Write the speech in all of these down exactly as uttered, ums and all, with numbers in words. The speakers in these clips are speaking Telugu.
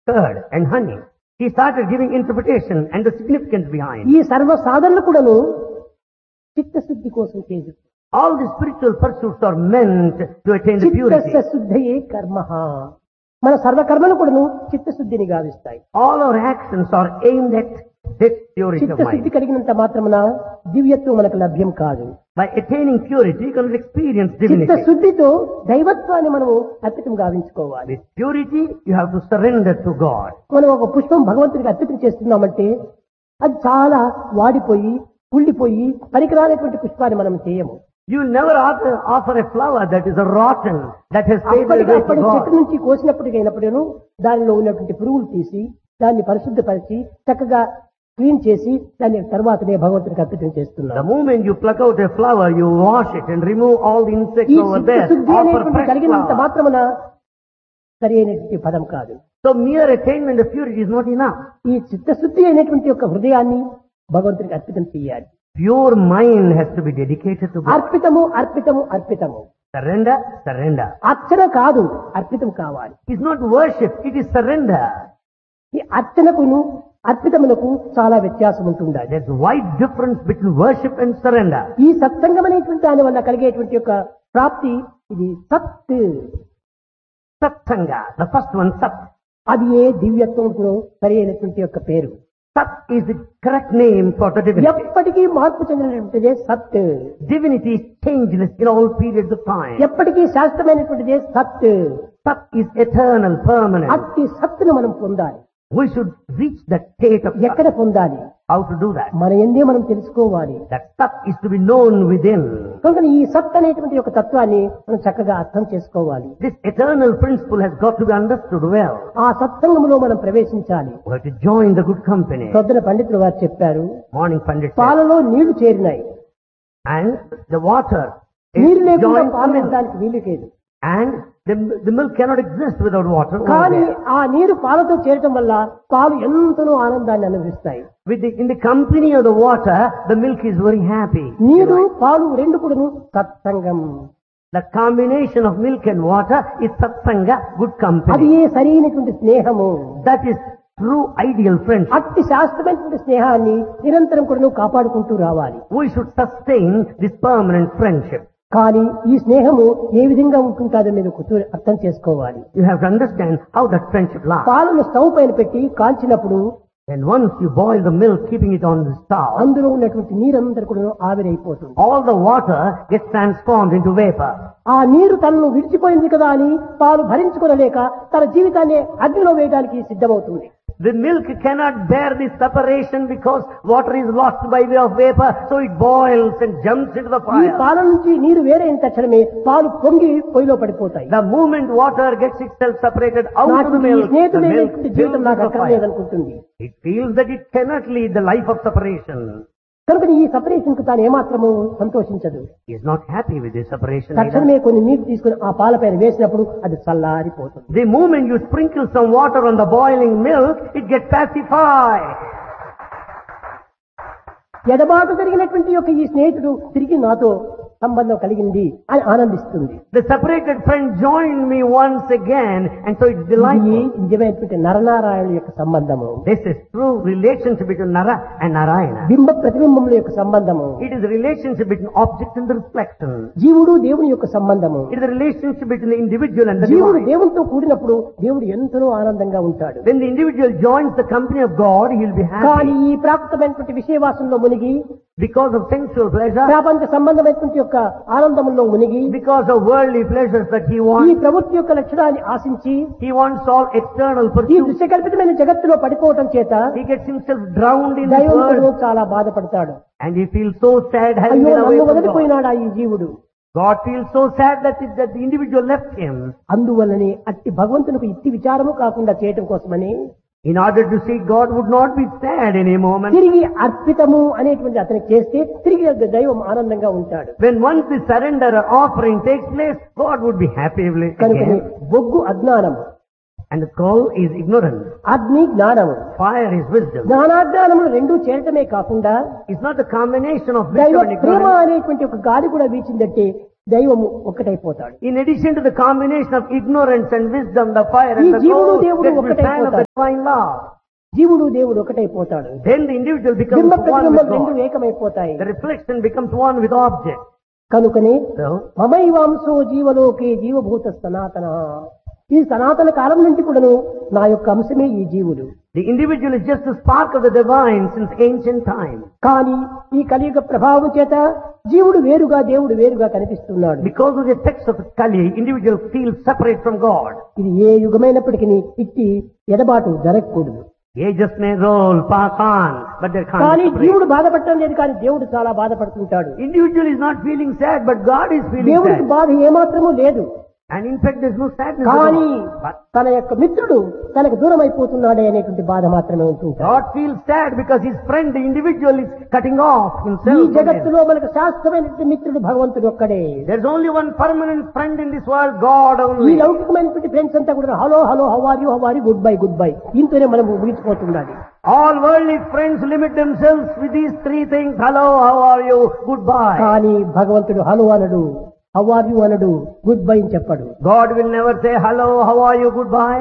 curd and honey. He started giving interpretation and the significance behind. ఈ సర్వ సాధనలు కూడాను చిత్తశుద్ధి కోసం చేసి All the spiritual pursuits are meant to attain the purity. చిత్తస్య శుద్ధయే కర్మః. మన సర్వ కర్మలు కూడాను చిత్తశుద్ధిని గావిస్తాయి. All our actions are aimed at this purity of చిత్తశుద్ధి mind. కలిగినంత మాత్రమున దివ్యత్వం మనకు లభ్యం కాదు. By attaining purity, you can experience divinity. చిత్తశుద్ధితో దైవత్వాన్ని మనము అర్పితం గావించుకోవాలి. With purity, you have to surrender to God. మనం ఒక పుష్పం భగవంతుడికి అర్పితం చేస్తున్నామంటే అది చాలా వాడిపోయి కుళ్ళిపోయి పనికిరానటువంటి పుష్పాన్ని మనం చేయము. You never offer, offer a flower that is a rotten, that has faded అప్పటికి away to అప్పటి చెట్టు God. నుంచి కోసినప్పటికైనప్పుడేను దానిలో ఉన్నటువంటి పురుగులు తీసి దాన్ని పరిశుద్ధపరిచి చక్కగా క్లీన్ చేసి దాని తర్వాతనే భగవంతుడికి అర్పితం The చేస్తున్నాం. moment you pluck out a flower, you wash it and remove all the insects ఈ over there. చిత్తశుద్ధి Offer అనేటువంటి fresh కలిగినంత flower. మాత్రమున సరి అయినటువంటి పదం కాదు. So mere attainment of purity is not enough. ఈ చిత్తశుద్ధి అయినటువంటి యొక్క హృదయాన్ని భగవంతుడికి అర్పితం చేయాలి. Pure mind has to be dedicated to God. అర్పితము అర్పితము అర్పితము. Surrender, surrender. అర్చన కాదు అర్పితం కావాలి. It's not worship, it is surrender. ఈ అర్చనకును అర్పితమునకు చాలా వ్యత్యాసం ఉంటుండాలి. There's a wide difference between worship and surrender. ఈ సత్సంగం అనేటువంటి దాని వల్ల కలిగేటువంటి యొక్క ప్రాప్తి ఇది సత్. Satsanga, the first one, Sat. అది ఏ దివ్యత్వంకు సరి అయినటువంటి యొక్క పేరు. Sat is the correct name for the divinity. ఎప్పటికీ మార్పు చెందినటువంటిదే సత్. Divinity is changeless in all periods of time. ఎప్పటికీ శాశ్వతమైనటువంటిదే సత్. Sat is eternal, permanent. అట్టి సత్తును మనం పొందాలి. We should reach that state of Sat. ఎక్కడ పొందాలి? How to do that? మన ఎందే మనం తెలుసుకోవాలి. That Sat is to be known within. కనుక ఈ సత్ అనేటువంటి యొక్క తత్వాన్ని మనం చక్కగా అర్థం చేసుకోవాలి. This eternal principle has got to be understood well. ఆ సత్సంగంలో మనం ప్రవేశించాలి. We have to join the good company. సొద్దన పండితులు వారు చెప్పారు, Morning Pandit said. పాలలో నీళ్లు చేరినాయి, And the water నీళ్లు is లేకుండా joined to పాలు milk. ఉండడానికి వీలు లేదు. And the, the milk cannot exist without water. over కానీ there. ఆ నీరు పాలతో చేరటం వల్ల పాలు ఎంతనో ఆనందాన్ని అనుభవిస్తాయి. With the, in the company of the water, the milk is very happy. నీరు పాలు రెండు కూడాను సత్సంగం. The combination of milk and water is satsanga, good అది company. ఏ సరైనటువంటి స్నేహము. That is true ideal friendship. అట్టి శాశ్వతమైనటువంటి స్నేహాన్ని నిరంతరం కూడాను కాపాడుకుంటూ రావాలి. We should sustain this permanent friendship. కానీ ఈ స్నేహము ఏ విధంగా ఉంటుందో మీరు కొంచెం అర్థం చేసుకోవాలి. You have to understand how that friendship lasts. పాలను స్టవ్ పైన పెట్టి కాల్చినప్పుడు And once you boil the milk, keeping it on the stove, అందులో ఉన్నటువంటి నీరందరూ కూడా ఆవిరైపోతుంది. all the water gets transformed into vapor. ఆ నీరు తనను విడిచిపోయింది కదా అని పాలు భరించుకోలేక తన జీవితాన్ని అగ్నిలో వేయడానికి సిద్ధమవుతుంది. The milk cannot bear this separation because water is lost by way of vapor, so it boils and jumps into the ఈ fire. పాల నుంచి నీరు వేరైన తక్షణమే పాలు పొంగి పొయ్యిలో పడిపోతాయి. The moment water gets itself separated out నాకు of the ఈ milk, the milk స్నేహితుడైనటువంటి జీవితం fills నాకు the fire. అక్కర్లేదనుకుంటుంది. It feels that it cannot lead the life of separation. కనుక ఈ సపరేషన్ కు తాను ఏమాత్రము సంతోషించదు. He is not happy with this separation either. తక్షణమే కొన్ని నీరు తీసుకుని ఆ పాల పైన వేసినప్పుడు అది చల్లారిపోతుంది. The moment you sprinkle some water on the boiling milk, it gets pacified. ఎడబాటు జరిగినటువంటి యొక్క ఈ స్నేహితుడు తిరిగి నాతో సంబంధం కలిగింది అని ఆనందిస్తుంది. The separated friend joined me once again, and so it's ఇది delightful. నిజమైనటువంటి నరనారాయణుల యొక్క సంబంధము. This is true relationship between Nara and Narayana. బింబ ప్రతిబింబముల యొక్క సంబంధము. It is a relationship between object and the reflection. జీవుడు దేవుని యొక్క సంబంధము. It is a relationship between the individual and the జీవుడు divine. దేవునితో కూడినప్పుడు దేవుడు ఎంతనో ఆనందంగా ఉంటాడు. When the individual joins the company of God, he will be కానీ happy. ఈ ప్రాకృతమైనటువంటి విషయవాసంలో మునిగి Because of sensual pleasure, ప్రపంచ సంబంధమైనటువంటి యొక్క ఆనందంలో మునిగి because of worldly pleasures that he ఈ wants, ప్రవృత్తి యొక్క లక్షణాన్ని ఆశించి he wants all external ఈ pursuits. దృశ్యకల్పితమైన జగత్తులో పడిపోవటం చేత He gets himself drowned in this దైవం world, చాలా బాధపడతాడు. and he feels so sad having అయ్యో been away నన్ను from God. వదిలిపోయినాడా ఈ జీవుడు. God feels so sad that, it, that the individual left him. అందువల్లనే అట్టి భగవంతునికి ఇట్టి విచారము కాకుండా చేయటం కోసమని In order to see God would not be sad in a moment. తిరిగి అర్పితము అనేటువంటి అతనికి చేస్తే తిరిగి దైవం ఆనందంగా ఉంటాడు. When once the surrender or offering takes place, God would be happy కనుక again. బొగ్గు అజ్ఞానము, And the coal is ignorance. అగ్ని జ్ఞానము. Fire is wisdom. జ్ఞానాజ్ఞానములు రెండు చేరటమే కాకుండా It's not the combination of దైవ wisdom and ప్రేమ ignorance. అనేటువంటి ఒక గాలి కూడా వీచిందంటే దైవము ఒక్కటైపోతాడు. In addition to the combination of ignorance and wisdom, the fire ఈ and the జీవుడు gold, దేవుడు that will stand of the ఒక్కటైపోతాడు. divine law. జీవుడు దేవుడు ఒకటైపోతాడు. Then the individual becomes బింబ one ప్రతిబింబం with రెండు God. ఏకమైపోతాయి. The reflection becomes one with object. కనుకనే So, మమైవాంశో జీవలోకే జీవభూత సనాతన. ఈ సనాతన కాలం నుంచి కూడాను నా యొక్క అంశమే ఈ జీవుడు. the individual is just the spark of the divine since ancient time. కానీ ఈ కలియుగ ప్రభావం చేత జీవుడు వేరుగా దేవుడు వేరుగా కనిపిస్తున్నాడు. Because of the effects of Kali, individual feels separate from God. ఇది ఏ యుగమైనప్పటికీ ఇట్టి ఎడబాటు జరగకూడదు. Ages may roll, pass on, but they can't కానీ be separate. జీవుడు బాధపడటం లేదు, కానీ దేవుడు చాలా బాధపడుతుంటాడు. Individual is not feeling sad, but God is feeling దేవుడికి sad. బాధ ఏమాత్రము లేదు. And in fact, there's no sadness at కానీ all. But తన యొక్క మిత్రుడు తనకు దూరం అయిపోతున్నాడే అనేటువంటి బాధ మాత్రమే ఉంటుంటాడు. God feels sad because his friend, the individual, is cutting off ఈ himself from him. జగత్తులో మనకు శాశ్వతమైనటువంటి మిత్రుడు భగవంతుడు ఒక్కడే. There's only one permanent friend in this world, God ఈ only. లౌకికమైనటువంటి ఫ్రెండ్స్ అంతా కూడా hello hello how are you how are you good bye good bye ఇంతనే మనం ముగిసిపోతుండాలి. All worldly friends limit themselves with these three things. Hello, how are you? Goodbye. కానీ భగవంతుడు హలో అనడు, హౌ ఆర్ యూ అనడు, గుడ్ బై అని చెప్పడు. God will never say hello, how are you? Goodbye.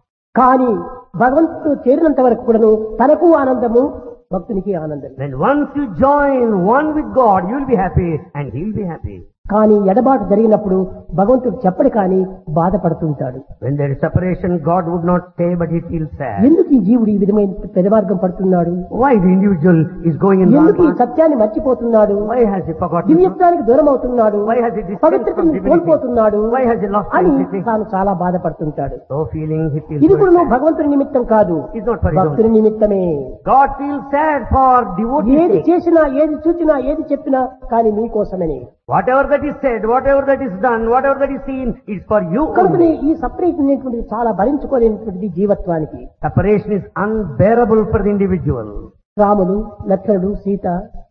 కానీ భగవంతుడు చేరినంత వరకు కూడాను తనకు ఆనందము, భక్తునికి ఆనందం. Then once you join one with God, you will be happy and he will be happy. కానీ ఎడబాటు జరిగినప్పుడు భగవంతుడు చెప్పడు కానీ బాధపడుతుంటాడు. When there is separation, God would not stay, but he feels sad. ఎందుకు ఈ జీవుడు ఈ విధమైన పెదమార్గం పడుతున్నాడు? Why the individual is going in wrong ఎందుకు ఈ path? సత్యాన్ని మర్చిపోతున్నాడు? Why has he forgotten? దివ్యత్వానికి దూరం అవుతున్నాడు, Why has he distanced పవిత్రతను from divinity? కోల్పోతున్నాడు Why has he lost అని divinity? తాను చాలా బాధపడుతుంటాడు. So feeling he feels ఇది కూడా very నువ్వు sad. భగవంతుని నిమిత్తం కాదు, It's not for his own. భక్తుని నిమిత్తమే. God feels sad for devotees' ఏది sake. చేసినా, ఏది చూచినా, ఏది చెప్పినా కానీ నీ కోసమని. Whatever that is said, whatever that is done, whatever that is seen, is for you కనుకనే only. ఈ సపరేషన్ అనేటువంటిది చాలా భరించుకోలేనటువంటిది జీవత్వానికి. Separation is unbearable for the individual. రాముడు, లక్ష్మణుడు, సీత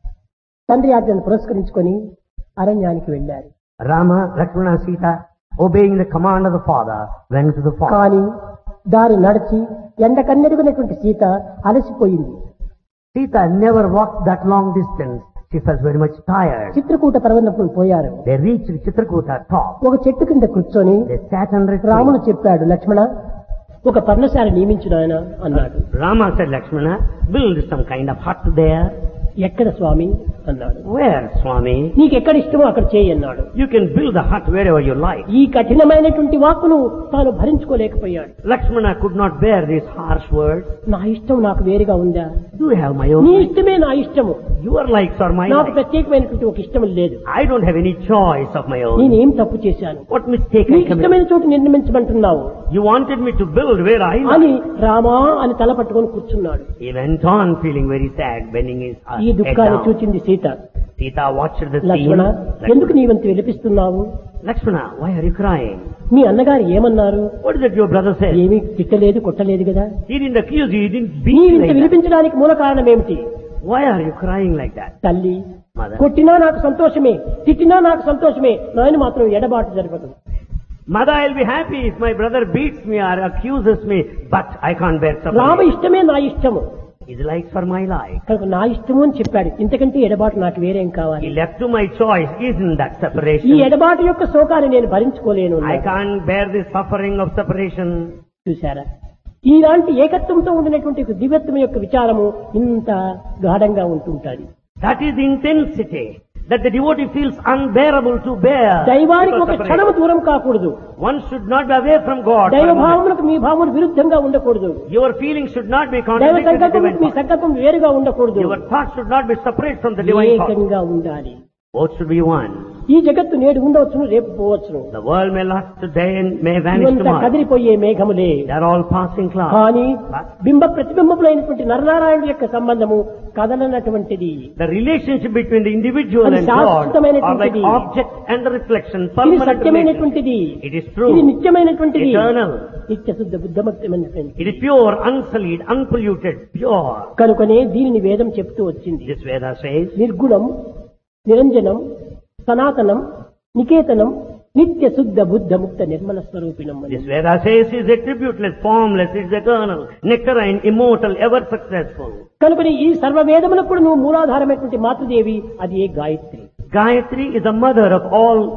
తండ్రి ఆజ్ఞను పురస్కరించుకొని అరణ్యానికి వెళ్ళారు. Rama, Lakshmana, Sita, obeying the command of the father, went to the forest. కానీ దారి నడిచి ఎండ కన్నెరుగునటువంటి Sita అలసిపోయింది. Sita never walked that long distance. She felt very much tired. Chitrakoot పర్వతం పోయారు. They reached Chitrakuta top. ఒక చెట్టు కింద కూర్చొని They sat under a tree. రాముడు చెప్పాడు, లక్ష్మణ ఒక పర్ణశాల నియమించు నాయన అన్నాడు. Rama said, Lakshmana, build some kind of hut there. ఎక్కడ స్వామి అన్నాడు. Where, Swami? నీకు ఎక్కడ ఇష్టమో అక్కడ చేయి అన్నాడు. You can build the hut wherever you like. ఈ కఠినమైనటువంటి వాక్కును తాను భరించుకోలేకపోయాడు. Lakshmana could not bear these harsh words. నా ఇష్టం నాకు వేరుగా ఉందా? Do you have my నీ own? ఇష్టమే నా ఇష్టము, Your likes are my నాకు likes. ప్రత్యేకమైనటువంటి ఒక ఇష్టం లేదు. I don't have any choice of my own. నేనేం తప్పు చేశాను? What mistake నీ I committed? ఇష్టమైన చోటు నిర్మించమంటున్నావు You wanted me to build where I like. అని రామా అని తల పట్టుకొని కూర్చున్నాడు. He went on feeling very sad, bending his uh, ఈ head దుఃఖాన్ని down. చూచింది Sita. Sita watched the scene. లక్ష్మణ ఎందుకు Lakshmana, నీవంత విలపిస్తున్నావు? Lakshmana, why are you crying? మీ అన్నగారు ఏమన్నారు? What is it your brother said? ఏమీ తిట్టలేదు, కొట్టలేదు కదా. He didn't accuse you, he didn't beat you నీవింత like that. విలిపించడానికి మూల కారణం ఏమిటి? Why are you crying like that? తల్లి Mother. కొట్టినా నాకు సంతోషమే, తిట్టినా నాకు సంతోషమే, నాయన మాత్రం ఎడబాటు జరగదు. Mother, I'll be happy if my brother beats me or accuses me, but I can't bear Rama suffering. ఇష్టమే నా ఇష్టము, His likes for my life. కనుక నా ఇష్టము అని చెప్పాడు. ఇంతకంటే ఎడబాటు నాకు వేరేం కావాలి? He left to my choice. Isn't that ఈ separation? ఎడబాటు యొక్క శోకాన్ని నేను భరించుకోలేను. I can't bear the suffering of separation. చూశారా, ఇలాంటి ఏకత్వంతో ఉండినటువంటి ఒక దివ్యత్వం యొక్క విచారము ఇంత గాఢంగా ఉంటుంటాది. That is the intensity that the devotee feels unbearable to bear. దైవానికి because ఒక separation. క్షణము దూరం కాకూడదు. One should not be away from God. for దైవ a moment. భావములకు మీ భావములు విరుద్ధంగా ఉండకూడదు. Your feelings should not be దైవ contradictory to సంకల్పం divine మీ thought. సంకల్పం వేరుగా ఉండకూడదు. Your thoughts should not be separate from the divine thought. ఏకంగా ఉండాలి. Both should be one. ఈ జగత్తు నేడు ఉండవచ్చును, రేపు పోవచ్చును. The world may last today and may vanish ఇవంతా tomorrow. కదిలిపోయే మేఘములే. They are all passing clouds. కానీ బింబ ప్రతిబింబములైనటువంటి నరనారాయణుల యొక్క సంబంధము కదలనటువంటిది. The relationship between the individual అది and God are like శాశ్వతమైనటువంటిది. object and the reflection. ఇది Permanent relationship. సత్యమైనటువంటిది, It is true. ఇది నిత్యమైనటువంటిది, Eternal. నిత్య శుద్ధ బుద్ధమక్తమైనటువంటిది. It is pure, unsullied, unpolluted, pure. కనుకనే దీనిని వేదం చెప్తూ వచ్చింది. This Veda says, నిర్గుణం, నిరంజనం, సనాతనం, నికేతనం, నిత్య శుద్ధ బుద్ధ ముక్త నిర్మల స్వరూపిణం అని. this Veda says is attributeless, formless, is eternal, nectarine, immortal, ever successful. కనుకనే ఈ సర్వ వేదములకు కూడా నువ్వు మూలాధారమైనటువంటి మాతృదేవి, అది ఏ Gayatri. Gayatri is the mother of all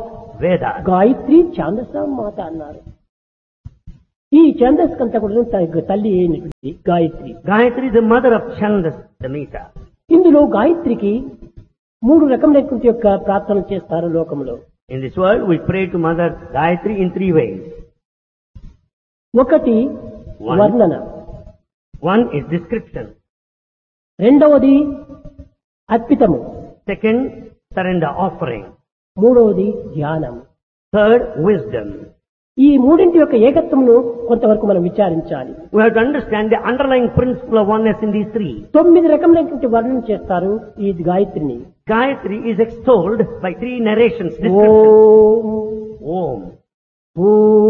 Vedas. Gayatri ఛాందస మాత అన్నారు. ఈ ఛందస్ కంతా కూడా తల్లి అయినటువంటి Gayatri. Gayatri is the mother of Chandas, Samhita. ఇందులో గాయత్రికి మూడు రకములైనటువంటి యొక్క ప్రార్థనలు చేస్తారు లోకంలో. In this world, we pray to Mother Gayatri in three ways. ఒకటి One. వర్ణన, One is description. రెండవది అర్పితము, Second, surrender offering. మూడవది ధ్యానం. Third, wisdom. ఈ మూడింటి యొక్క ఏకత్వమును కొంతవరకు మనం విచారించాలి. We have to understand the underlying principle of oneness in these three. తొమ్మిది రకములైనటువంటి వర్ణన చేస్తారు ఈ గాయత్రిని. Gayatri is extolled by three narrations. Descriptions. Om Om. భూ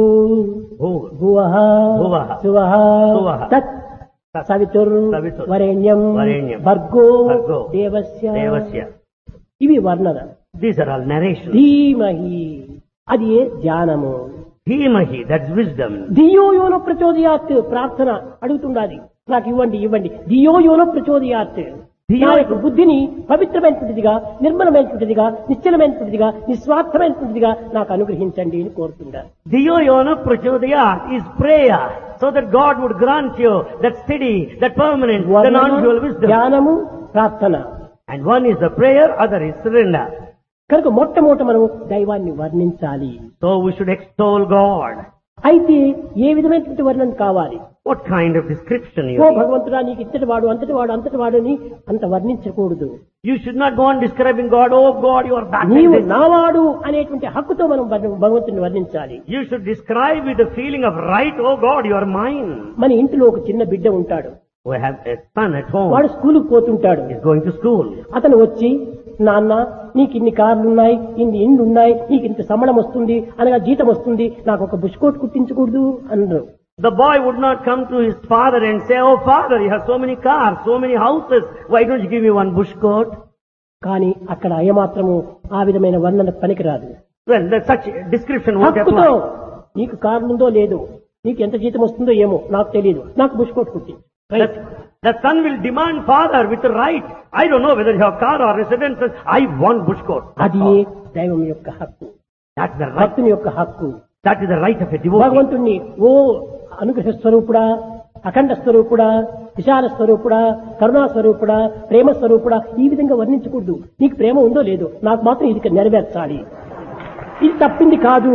Bhu. భువః భువః సువః సువః తత్ తత్ సవితుర్ సవితుర్ వరేణ్యం వరేణ్యం భర్గో భర్గో దేవస్య Devasya. ఇవి వర్ణన. These are all narrations. ధీమహి అది ఏ ధ్యానము. Dhimahi, that's wisdom. ధియో యోనో ప్రచోదయాత్ ప్రార్థన అడుగుతుండాలి. నాకు ఇవ్వండి ఇవ్వండి. ధియో యోనో ప్రచోదయాత్ ధియో నా యొక్క బుద్ధిని పవిత్రమైనటువంటిదిగా, నిర్మలమైనటువంటిదిగా, నిశ్చలమైనటువంటిదిగా, నిస్వార్థమైనటువంటిదిగా నాకు అనుగ్రహించండి అని కోరుతుండాలి. Dhiyo yona prachodayat is prayer, so that God would grant you that steady, that permanent, the వర్ణన, non-dual wisdom. ధ్యానము, ప్రార్థన. And one is the prayer, other is surrender. కనుక మొట్టమొదట మనం దైవాన్ని వర్ణించాలి. So we should extol God. అయితే ఏ విధమైనటువంటి వర్ణన కావాలి? What kind of description you oh need? భగవంతుడా నీకు ఇంతటి వాడు అంతటి వాడు అంతటి వాడు అని అంత వర్ణించకూడదు. You should not go on describing God, oh God, you are that. నీవు like this. నావాడు అనేటువంటి హక్కుతో మనం వర్ణ- భగవంతుని వర్ణించాలి. You should describe with the feeling of right, oh God, you are mine. మన ఇంటిలో ఒక చిన్న బిడ్డ ఉంటాడు. We have a son at home. వాడు స్కూలుకు పోతుంటాడు. He's going to school. అతను వచ్చి నాన్న నీకు ఇన్ని కార్లు ఉన్నాయి, ఇన్ని ఇండ్లు ఉన్నాయి, నీకు ఇంత సంబళం వస్తుంది అనగా జీతం వస్తుంది, నాకు ఒక బుష్కోట్ కుట్టించకూడదు అన్నారు. The boy would not come to his father and say, oh father, you have so many cars, so many houses, why don't you give me one bush coat? కానీ అక్కడ అయమాత్రము ఆ విధమైన వర్ణన పనికిరాదు. Well, that such description won't హక్కుతో apply. నీకు కార్లుందో లేదో, నీకు ఎంత జీతం వస్తుందో ఏమో నాకు తెలియదు, నాకు బుష్కోట్ కుట్టి. The, the son will demand father with the right. I don't know whether you have car or residences, I want bush coat. అది దైవం యొక్క హక్కు, That's the right. భక్తుని యొక్క హక్కు. That is the right of a devotee. భగవంతుణ్ణి ఓ అనుగ్రహ స్వరూపుడా, అఖండ స్వరూపుడా, విశాల స్వరూపుడా, కరుణా స్వరూపుడా, ప్రేమ స్వరూపుడా ఈ విధంగా వర్ణించకూడదు. నీకు ప్రేమ ఉందో లేదో నాకు మాత్రం ఇది నెరవేర్చాలి. ఇది తప్పింది కాదు.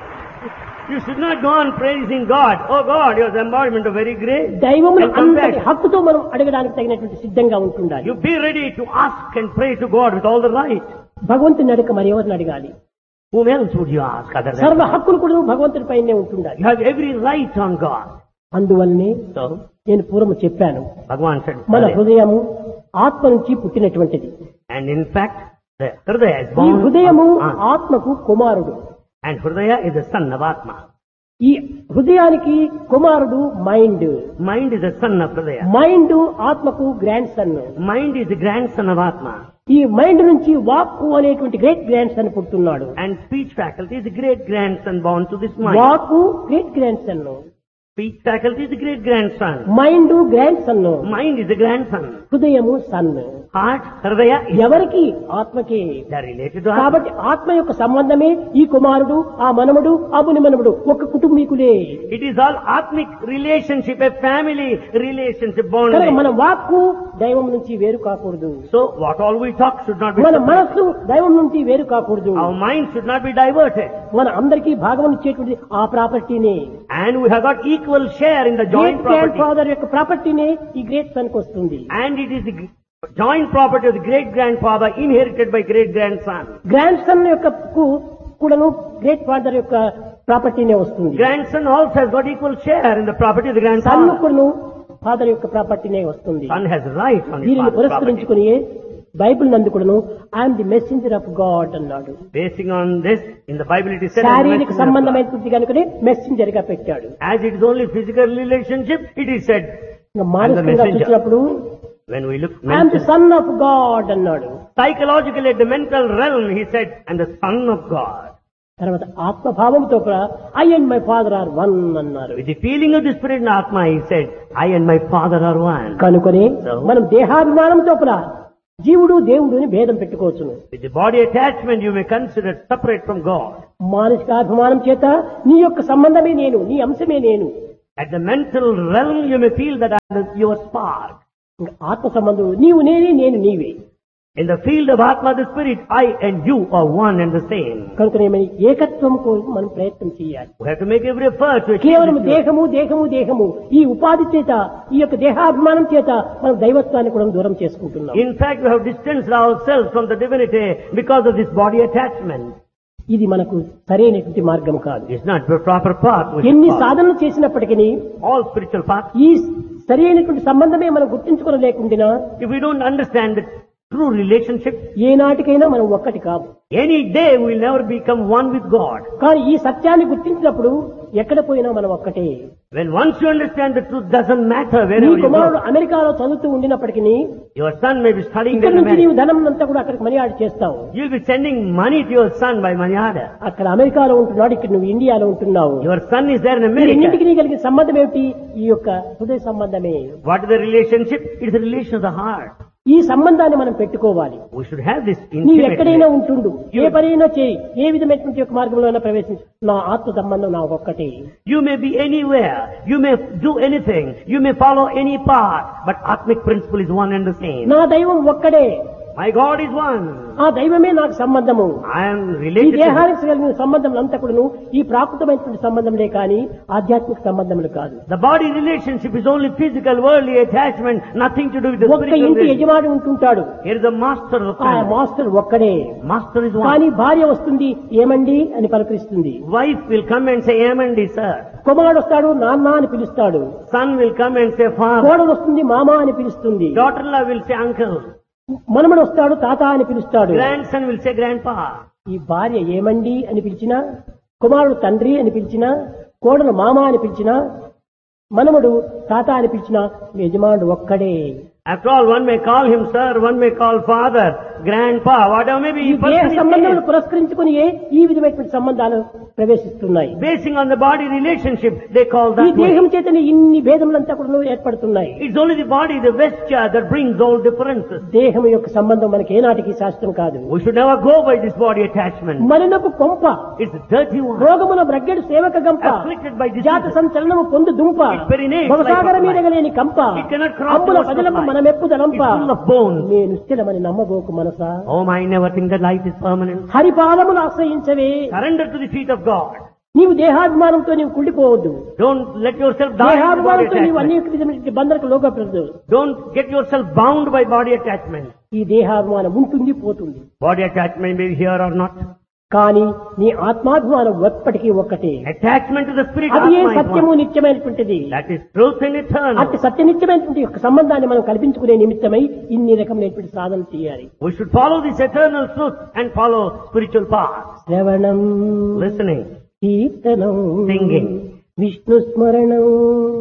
You should not go on praising God. Oh God, you are the embodiment of very great. దైవమును And అంతటి compassion. హక్కుతో మనం అడగడానికి తగినటువంటి సిద్ధంగా ఉంటుండాలి. You be ready to ask and pray to God with all the right. భగవంతుని అడగ మరి ఎవరిని అడగాలి? Whom else would you ask other than సర్వ God? హక్కులు కూడా భగవంతుని పైనే ఉంటుండాలి. You have every right on God. అందువల్లనే So, నేను పూర్వం చెప్పాను, Bhagavan said, మన "Hridaya." హృదయము ఆత్మ నుంచి పుట్టినటువంటిది. And in fact, the Hridaya is ఈ born హృదయము of Atma. ఆత్మకు కుమారుడు. And Hridaya is the son of Atma. ఈ హృదయానికి కుమారుడు mind. Mind is the son of Hridaya. Mind ఆత్మకు grand son. Mind is the grandson of Atma. ఈ మైండ్ నుంచి వాక్కు అనేటువంటి great grand son పుట్టున్నాడు. And speech faculty is the great grandson born to this mind. వాక్కు great grand son, Speech faculty is the great grandson. Mind grand son, Mind is the grandson. హృదయము సన్. Heart, Hridaya is. ఎవరికి? ఆత్మకే. They are related to Atma. కాబట్టి ఆత్మ యొక్క సంబంధమే ఈ కుమారుడు, ఆ మనముడు, ఆ ముని మనముడు ఒక కుటుంబీకులే. It is all Atmic relationship, a family relationship bond. కనుక మన వాక్కు దైవం నుంచి వేరు కాకూడదు. So what all we talk should not be మన separated. మనస్సు దైవం నుంచి వేరు కాకూడదు. Our mind should not be diverted. మన అందరికీ భాగం ఇచ్చేటువంటి ఆ ప్రాపర్టీనే, And we have got equal share in the great joint grand property. Father యొక్క ప్రాపర్టీనే ఈ గ్రేట్ సన్ కు వస్తుంది. And it is the g- joint property of the great grandfather inherited by great grandson. Grand son యొక్క కు- కూడాను గ్రేట్ ఫాదర్ యొక్క ప్రాపర్టీనే వస్తుంది. Grandson also has got equal share in the property of the sun grandfather. కూడాను ఫాదర్ యొక్క ప్రాపర్టీనే వస్తుంది. Son has right on his దీనిని father's property. పురస్కరించుకుని బైబిల్ నందు కూడాను I'm the messenger of God అన్నాడు. Basing on this, in the Bible it is said, "I am the శారీరక messenger of God." సంబంధమైనటువంటి కనుకనే మెసెంజర్ గా పెట్టాడు. As it is only physical relationship, it is said, ఇంకా "I am the మానసికంగా messenger." చూసినప్పుడు When we look I'm the mental- son of God అన్నాడు. psychologically at the mental realm, he said, "I am the son of God." తర్వాత ఆత్మభావంతో కూడా I and my father are one అన్నారు. With the feeling of the spirit in Atma, he said, "I and my father are one." కనుకొని So? మనం దేహాభిమానంతో కూడా జీవుడు దేవుడు అని భేదం పెట్టుకోవచ్చును. With the body attachment you may consider separate from God. మానసికాభిమానం చేత నీ యొక్క సంబంధమే నేను, నీ అంశమే నేను. At the mental realm you may feel that I am your spark. ఇంకా ఆత్మ సంబంధం నీవు నేనే, నేను నీవే. In the field of Atma, the Spirit, I and you are one and the same. కనుక ఏకత్వం కోసం మనం ప్రయత్నం చేయాలి. We have to make every effort to achieve కేవలం this. దేహము దేహము దేహము ఈ ఉపాధి చేత, ఈ యొక్క దేహాభిమానం చేత మనం దైవత్వాన్ని కూడా దూరం చేసుకుంటున్నాం. In fact, we have distanced ourselves from the divinity because of this body attachment. ఇది మనకు సరైనటువంటి మార్గం కాదు. It's not the proper path. we should ఎన్ని follow. సాధనలు చేసినప్పటికీ All spiritual paths. ఈ సరైనటువంటి సంబంధమే మనం గుర్తించుకోలేకుండా If we don't understand the true relationship, ఏనాటికైనా మనం ఒక్కటి కాదు. any day we will never become one with God. కానీ ఈ సత్యాన్ని గుర్తించినప్పుడు ఎక్కడ పోయినా మనం ఒక్కటే. When once you understand the truth, doesn't matter నీ wherever you కుమారుడు go. అమెరికాలో చదువుతూ ఉండినప్పటికీ Your son may be studying ఇక్కడ in నుంచి నీవు America. ధనం అంతా కూడా అక్కడికి మనీ ఆడి చేస్తావు. You'll be sending money to your son by money order. అక్కడ అమెరికాలో ఉంటున్నాడు, ఇక్కడ నువ్వు ఇండియాలో ఉంటున్నావు. Your son is there in ఈ America. రెండింటికి నీ కలిగిన సంబంధం ఏమిటి? ఈ యొక్క హృదయ సంబంధమే. What is the relationship? It is the relation of the heart. ఈ సంబంధాన్ని మనం పెట్టుకోవాలి. We should have this నీవు intimate ఎక్కడైనా relation. ఉంటుండు, ఏ పనైనా చేయి, ఏ విధమైనటువంటి యొక్క మార్గంలో ప్రవేశించు, నా ఆత్మ సంబంధం నా ఒక్కటే. You may be anywhere. You may do anything. You may follow any path. But Atmic principle is one and the same. నా దైవం ఒక్కడే. My God is one. ఆ దైవమే నాకు సంబంధము. I am ఈ related to Him. దేహానికి కలిగిన సంబంధం అంతా కూడాను ఈ ప్రాకృతమైనటువంటి సంబంధంలే కానీ ఆధ్యాత్మిక సంబంధములు కాదు. The body relationship is only physical, worldly attachment, nothing to do with the ఒక్క spiritual ఇంటి relationship. యజమాని ఉంటుంటాడు, Here is the master of the ఆ family. మాస్టర్ ఒక్కడే. Master is కానీ one. భార్య వస్తుంది, ఏమండి అని పలకరిస్తుంది. Wife will come and say, Amen, sir. కుమారుడు వస్తాడు, నాన్న అని పిలుస్తాడు. Son will come and say, Father. కోడలు వస్తుంది, మామ అని పిలుస్తుంది. Daughter-in-law will say, Uncle. మనమడు వస్తాడు, తాత అని పిలుస్తాడు. Grandson will say, Grandpa. ఈ భార్య ఏమండి అని పిలిచినా, కుమారుడు తండ్రి అని పిలిచినా, కోడలు మామ అని పిలిచినా, మనమడు తాత అని పిలిచినా యజమానుడు ఒక్కడే. After all, one may call him sir, one may call father, grandpa, whatever may be. ఈ దేహ సంబంధాలను పురస్కరించుకుని ఈ విధమైనటువంటి సంబంధాలు ప్రవేశిస్తున్నాయి. Basing on the body relationship, they call ఈ that way. దేహం చేతనే ఇన్ని భేదములంతా కూడా ఏర్పడుతున్నాయి. It's only the body, the vesture, that brings all differences. దేహం యొక్క సంబంధం మనకి ఏనాటికి శాస్త్రం కాదు. We should never go by this body attachment. మలినపు కొంప, It's a dirty one. రోగముల బ్రగ్గెడు సేవక గంప, Afflicted by disease. జాత సంచలనము పొందు దుంప, It perinates భవసాగర like a మీద fly. గలేని కంప, It cannot cross అమ్ముల the ocean ప్రజలకు of life. మనమెప్పుదలంప, It's full of bones. నేను స్థిరమని నమ్మబోకు మనసా. Oh, I never think that life is permanent. హరిపాదములు ఆశ్రయించవే. Surrender to the feet of God. నీవు దేహాభిమానంతో నీవు కుళ్ళిపోవద్దు. Don't let yourself die in the body దేహాభిమానంతో నీవు attachment. అనేక విధమైన బంధనకు లోకపడదు. Don't get yourself bound by body attachment. ఈ దేహాభిమానం ఉంటుంది, పోతుంది. Body attachment may be here or not. కానీ నీ ఆత్మాభిమానం ఎప్పటికీ ఒక్కటే. Attachment to the spirit అది ఏ Atma is సత్యము one. నిత్యమైనటువంటిది. That is truth and eternal. అట్టి సత్య నిత్యమైనటువంటి యొక్క సంబంధాన్ని మనం కల్పించుకునే నిమిత్తమై ఇన్ని రకమైనటువంటి సాధన చేయాలి. We should follow this eternal truth and follow spiritual path. శ్రవణం, Listening, కీర్తనం, Singing. విష్ణు స్మరణం.